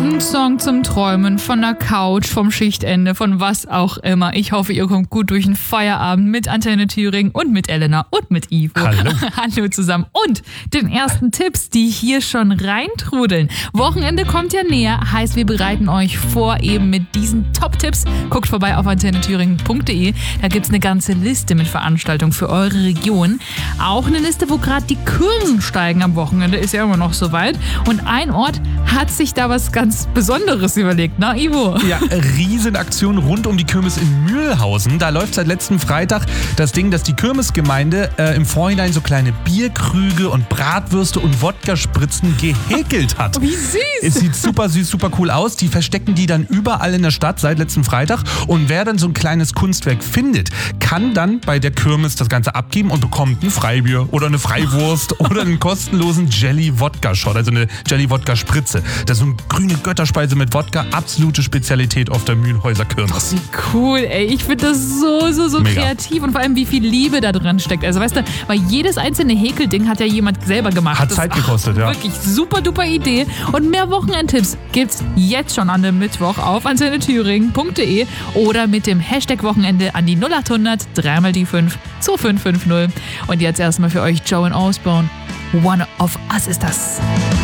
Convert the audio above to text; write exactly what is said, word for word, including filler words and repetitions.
Ein Song zum Träumen von der Couch, vom Schichtende, von was auch immer. Ich hoffe, ihr kommt gut durch den Feierabend mit Antenne Thüringen und mit Elena und mit Ivo. Hallo. Hallo zusammen. Und den ersten Tipps, die hier schon reintrudeln. Wochenende kommt ja näher, heißt, wir bereiten euch vor eben mit diesen Top-Tipps. Guckt vorbei auf antenne thüringen punkt de. Da gibt's eine ganze Liste mit Veranstaltungen für eure Region. Auch eine Liste, wo gerade die Kursen steigen am Wochenende, ist ja immer noch soweit. Und ein Ort hat sich da was ganz Besonderes überlegt, na Ivo? Ja, Riesenaktion rund um die Kirmes in Mühlhausen. Da läuft seit letzten Freitag das Ding, dass die Kirmesgemeinde äh, im Vorhinein so kleine Bierkrüge und Bratwürste und Wodka-Spritzen gehäkelt hat. Wie süß! Es sieht super süß, super cool aus. Die verstecken die dann überall in der Stadt seit letzten Freitag. Und wer dann so ein kleines Kunstwerk findet, kann dann bei der Kirmes das Ganze abgeben und bekommt ein Freibier oder eine Freiwurst oder einen kostenlosen Jelly-Wodka-Shot, also eine Jelly-Wodka-Spritze. Das ist so eine grüne Götterspeise mit Wodka, absolute Spezialität auf der Mühlhäuser Kirmes. Wie cool, ey. Ich finde das so, so, so Mega. kreativ und vor allem, wie viel Liebe da drin steckt. Also weißt du, weil jedes einzelne Häkelding hat ja jemand selber gemacht. Hat Das- Zeit gekostet, ja. Wirklich super duper Idee. Und mehr Wochenendtipps gibt's jetzt schon an dem Mittwoch auf antenne thüringen punkt de oder mit dem Hashtag Wochenende an die null acht hundert dreimal die fünf zwei fünf fünf null. Und jetzt erstmal für euch Joan Osborne. One of Us ist das.